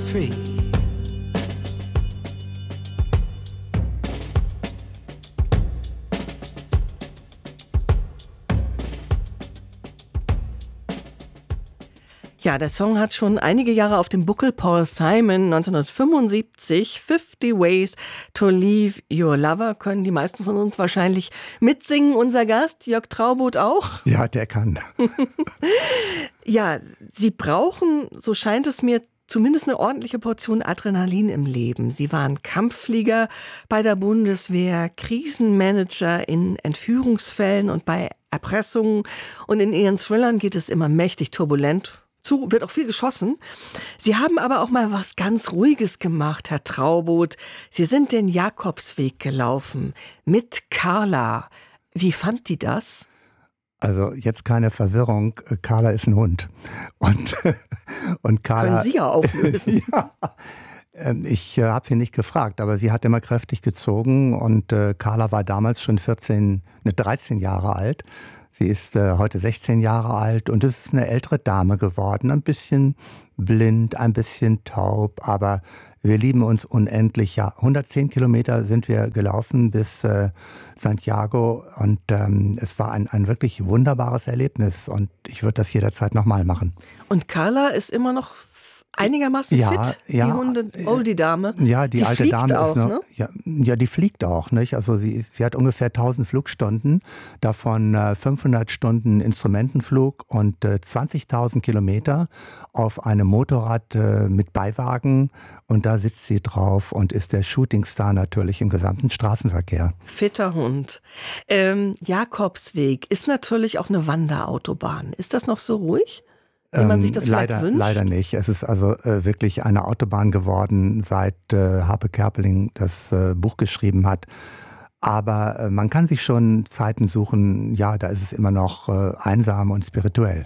free. Ja, der Song hat schon einige Jahre auf dem Buckel. Paul Simon, 1975, 50 Ways to Leave Your Lover, können die meisten von uns wahrscheinlich mitsingen. Unser Gast, Jörg Traubot, auch. Ja, der kann. Ja, Sie brauchen, so scheint es mir, zumindest eine ordentliche Portion Adrenalin im Leben. Sie waren Kampfflieger bei der Bundeswehr, Krisenmanager in Entführungsfällen und bei Erpressungen. Und in Ihren Thrillern geht es immer mächtig turbulent zu, wird auch viel geschossen. Sie haben aber auch mal was ganz Ruhiges gemacht, Herr Traubot. Sie sind den Jakobsweg gelaufen mit Carla. Wie fand die das? Also jetzt keine Verwirrung, Carla ist ein Hund. Und Carla... Können Sie ja auflösen. Ja, ich habe sie nicht gefragt, aber sie hat immer kräftig gezogen und Carla war damals schon 13 Jahre alt. Sie ist heute 16 Jahre alt und es ist eine ältere Dame geworden, ein bisschen blind, ein bisschen taub, aber wir lieben uns unendlich. Ja, 110 Kilometer sind wir gelaufen bis Santiago und es war ein wirklich wunderbares Erlebnis und ich würde das jederzeit nochmal machen. Und Carla ist immer noch einigermaßen fit, die Oldie-Dame. Ja, die alte Dame auch, ist noch, ne? ja, die fliegt auch, nicht? Also sie hat ungefähr 1000 Flugstunden, davon 500 Stunden Instrumentenflug und 20.000 Kilometer auf einem Motorrad mit Beiwagen und da sitzt sie drauf und ist der Shootingstar natürlich im gesamten Straßenverkehr. Fitter Hund. Jakobsweg ist natürlich auch eine Wanderautobahn. Ist das noch so ruhig? Wie man sich das vielleicht wünscht? Leider nicht. Es ist also wirklich eine Autobahn geworden, seit Harpe Kerkeling das Buch geschrieben hat. Aber man kann sich schon Zeiten suchen, ja, da ist es immer noch einsam und spirituell.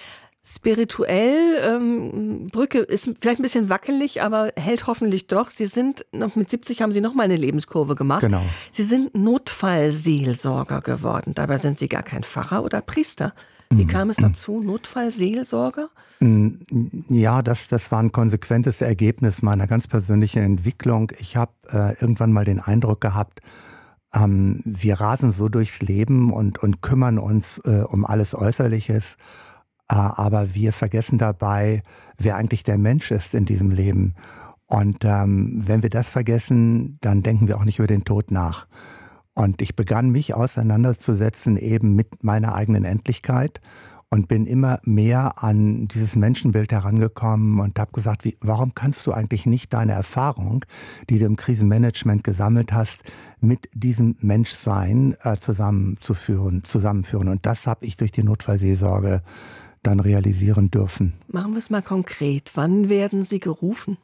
Spirituell, Brücke ist vielleicht ein bisschen wackelig, aber hält hoffentlich doch. Sie sind, mit 70 haben Sie noch mal eine Lebenskurve gemacht. Genau. Sie sind Notfallseelsorger geworden. Dabei sind Sie gar kein Pfarrer oder Priester. Wie kam es dazu? Notfallseelsorger? Ja, das war ein konsequentes Ergebnis meiner ganz persönlichen Entwicklung. Ich habe irgendwann mal den Eindruck gehabt, wir rasen so durchs Leben und kümmern uns um alles Äußerliches, aber wir vergessen dabei, wer eigentlich der Mensch ist in diesem Leben. Und wenn wir das vergessen, dann denken wir auch nicht über den Tod nach. Und ich begann mich auseinanderzusetzen eben mit meiner eigenen Endlichkeit und bin immer mehr an dieses Menschenbild herangekommen und habe gesagt, warum kannst du eigentlich nicht deine Erfahrung, die du im Krisenmanagement gesammelt hast, mit diesem Menschsein zusammenführen. Und das habe ich durch die Notfallseelsorge dann realisieren dürfen. Machen wir es mal konkret. Wann werden Sie gerufen?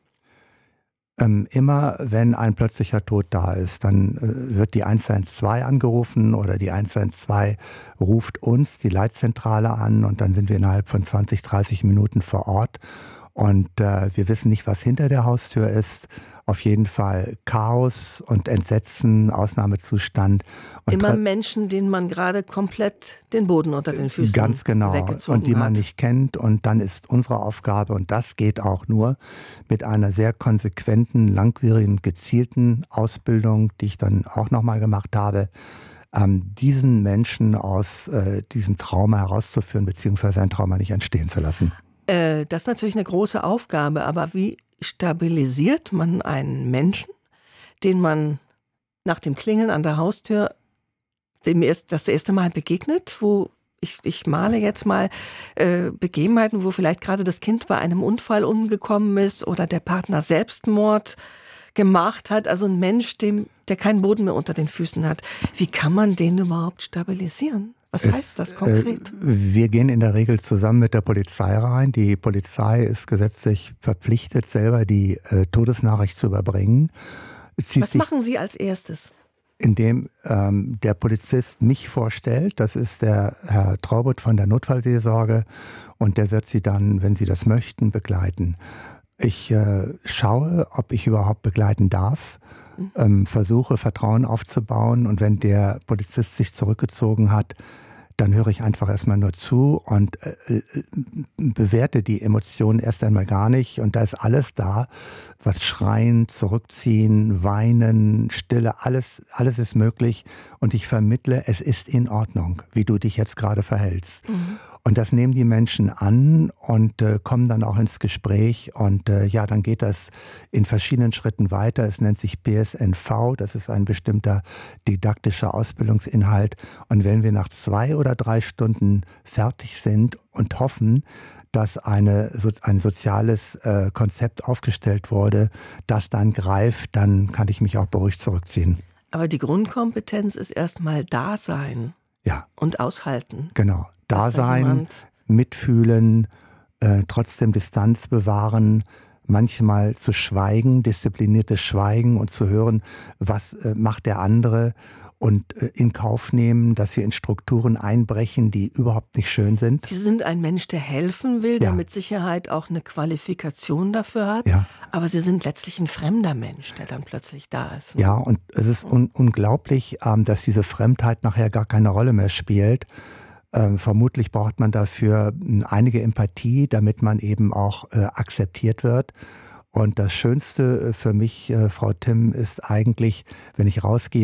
Immer wenn ein plötzlicher Tod da ist, dann wird die 112 angerufen oder die 112 ruft uns, die Leitzentrale, an und dann sind wir innerhalb von 20, 30 Minuten vor Ort und wir wissen nicht, was hinter der Haustür ist. Auf jeden Fall Chaos und Entsetzen, Ausnahmezustand. Und immer Menschen, denen man gerade komplett den Boden unter den Füßen ganz genau weggezogen und die man hat. nicht kennt. Und dann ist unsere Aufgabe, und das geht auch nur mit einer sehr konsequenten, langwierigen, gezielten Ausbildung, die ich dann auch nochmal gemacht habe, diesen Menschen aus diesem Trauma herauszuführen, beziehungsweise ein Trauma nicht entstehen zu lassen. Das ist natürlich eine große Aufgabe, aber wie stabilisiert man einen Menschen, den man nach dem Klingeln an der Haustür das erste Mal begegnet, wo ich male jetzt mal Begebenheiten, wo vielleicht gerade das Kind bei einem Unfall umgekommen ist oder der Partner Selbstmord gemacht hat, also ein Mensch, der keinen Boden mehr unter den Füßen hat. Wie kann man den überhaupt stabilisieren? Was heißt das konkret? Wir gehen in der Regel zusammen mit der Polizei rein. Die Polizei ist gesetzlich verpflichtet, selber die Todesnachricht zu überbringen. Was machen Sie als erstes? Indem der Polizist mich vorstellt, das ist der Herr Traubot von der Notfallseelsorge und der wird Sie dann, wenn Sie das möchten, begleiten. Ich schaue, ob ich überhaupt begleiten darf, versuche Vertrauen aufzubauen und wenn der Polizist sich zurückgezogen hat, dann höre ich einfach erstmal nur zu und bewerte die Emotionen erst einmal gar nicht. Und da ist alles da, was schreien, zurückziehen, weinen, Stille, alles ist möglich. Und ich vermittle, es ist in Ordnung, wie du dich jetzt gerade verhältst. Mhm. Und das nehmen die Menschen an und kommen dann auch ins Gespräch. Und ja, dann geht das in verschiedenen Schritten weiter. Es nennt sich PSNV, das ist ein bestimmter didaktischer Ausbildungsinhalt. Und wenn wir nach 2 oder 3 Stunden fertig sind und hoffen, dass ein soziales Konzept aufgestellt wurde, das dann greift, dann kann ich mich auch beruhigt zurückziehen. Aber die Grundkompetenz ist erstmal Dasein. Ja. Und aushalten. Genau. Dasein, mitfühlen, trotzdem Distanz bewahren, manchmal zu schweigen, diszipliniertes Schweigen und zu hören, was macht der andere und in Kauf nehmen, dass wir in Strukturen einbrechen, die überhaupt nicht schön sind. Sie sind ein Mensch, der helfen will, der mit Sicherheit auch eine Qualifikation dafür hat, aber Sie sind letztlich ein fremder Mensch, der dann plötzlich da ist. Ne? Ja, und es ist unglaublich, dass diese Fremdheit nachher gar keine Rolle mehr spielt. Vermutlich braucht man dafür einige Empathie, damit man eben auch akzeptiert wird. Und das Schönste für mich, Frau Timm, ist eigentlich, wenn ich rausgehe